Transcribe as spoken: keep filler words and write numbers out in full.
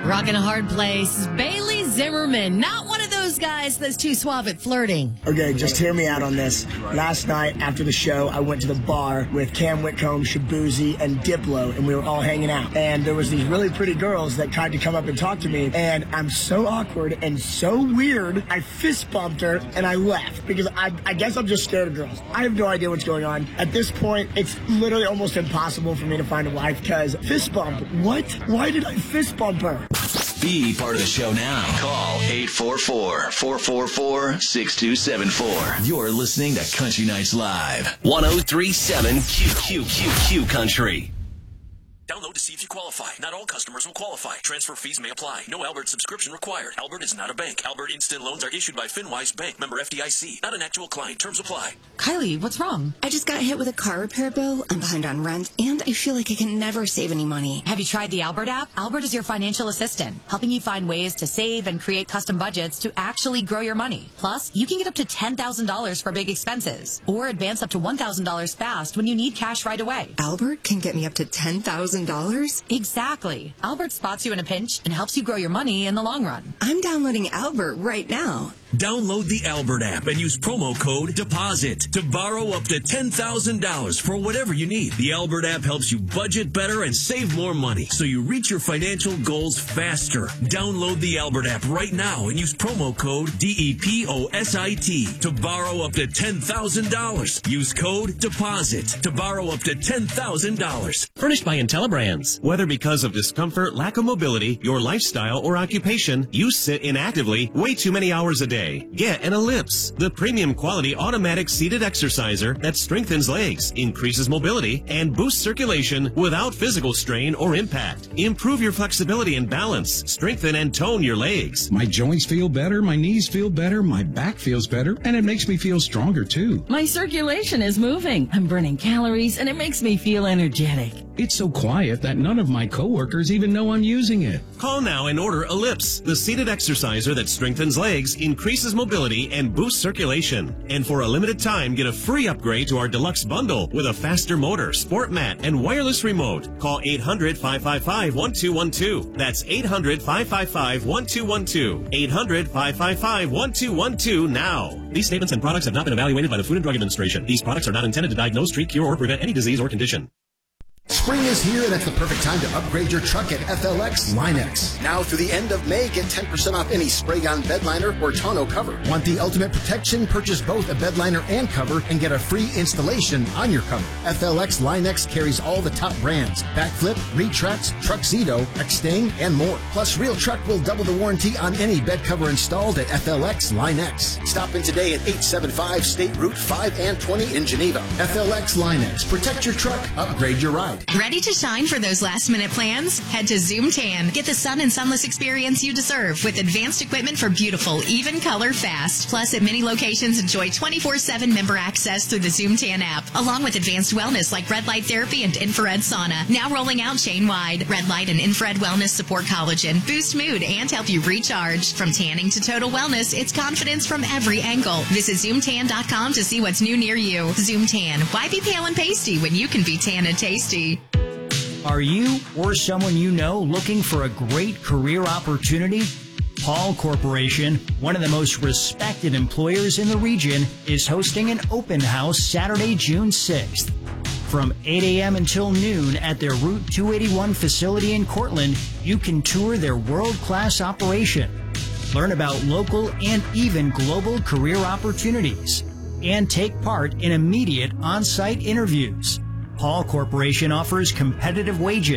Rockin' a hard place. Bailey Zimmerman, not one of those guys that's too suave at flirting. Okay, just hear me out on this. Last night after the show, I went to the bar with Cam Whitcomb, Shabuzi, and Diplo, and we were all hanging out. And there was these really pretty girls that tried to come up and talk to me, and I'm so awkward and so weird, I fist bumped her, and I left, because I, I guess I'm just scared of girls. I have no idea what's going on. At this point, it's literally almost impossible for me to find a wife, because fist bump, what? Why did I fist bump her? Be part of the show now. Call eight four four, four four four, six two seven four. You're listening to Country Nights Live. one oh three point seven Q Q Q Q Country. Download to see if you qualify. Not all customers will qualify. Transfer fees may apply. No Albert subscription required. Albert is not a bank. Albert Instant Loans are issued by FinWise Bank. Member F D I C. Not an actual client. Terms apply. Kylie, what's wrong? I just got hit with a car repair bill. I'm behind on rent, and I feel like I can never save any money. Have you tried the Albert app? Albert is your financial assistant, helping you find ways to save and create custom budgets to actually grow your money. Plus, you can get up to ten thousand dollars for big expenses, or advance up to one thousand dollars fast when you need cash right away. Albert can get me up to ten thousand dollars? Exactly. Albert spots you in a pinch and helps you grow your money in the long run. I'm downloading Albert right now. Download the Albert app and use promo code DEPOSIT to borrow up to ten thousand dollars for whatever you need. The Albert app helps you budget better and save more money, so you reach your financial goals faster. Download the Albert app right now and use promo code DEPOSIT to borrow up to ten thousand dollars. Use code DEPOSIT to borrow up to ten thousand dollars. Furnished by IntelliBrands. Whether because of discomfort, lack of mobility, your lifestyle, or occupation, you sit inactively way too many hours a day. Get an Ellipse, the premium quality automatic seated exerciser that strengthens legs, increases mobility, and boosts circulation without physical strain or impact. Improve your flexibility and balance, strengthen and tone your legs. My joints feel better, my knees feel better, my back feels better, and it makes me feel stronger too. My circulation is moving. I'm burning calories, and it makes me feel energetic. It's so quiet that none of my coworkers even know I'm using it. Call now and order Ellipse, the seated exerciser that strengthens legs, increases mobility, and boosts circulation. And for a limited time, get a free upgrade to our deluxe bundle with a faster motor, sport mat, and wireless remote. Call eight hundred, five five five, one two one two. That's eight hundred, five five five, one two one two. eight hundred, five five five, one two one two now. These statements and products have not been evaluated by the Food and Drug Administration. These products are not intended to diagnose, treat, cure, or prevent any disease or condition. Spring is here, and it's the perfect time to upgrade your truck at F L X Line-X. Now through the end of May, get ten percent off any spray-on bed liner or tonneau cover. Want the ultimate protection? Purchase both a bed liner and cover and get a free installation on your cover. F L X Line-X carries all the top brands: Backflip, Retrax, Truxedo, Extang, and more. Plus, Real Truck will double the warranty on any bed cover installed at F L X Line-X. Stop in today at eight seventy-five State Route five and twenty in Geneva. F L X Line-X. Protect your truck. Upgrade your ride. Ready to shine for those last-minute plans? Head to Zoom Tan. Get the sun and sunless experience you deserve with advanced equipment for beautiful, even color fast. Plus, at many locations, enjoy twenty-four seven member access through the Zoom Tan app, along with advanced wellness like red light therapy and infrared sauna. Now rolling out chain-wide. Red light and infrared wellness support collagen, boost mood, and help you recharge. From tanning to total wellness, it's confidence from every angle. Visit zoom tan dot com to see what's new near you. Zoom Tan. Why be pale and pasty when you can be tan and tasty? Are you or someone you know looking for a great career opportunity? Paul Corporation, one of the most respected employers in the region, is hosting an open house Saturday, June sixth. From eight a.m. until noon at their Route two eighty-one facility in Cortland, you can tour their world-class operation, learn about local and even global career opportunities, and take part in immediate on-site interviews. Paul Corporation offers competitive wages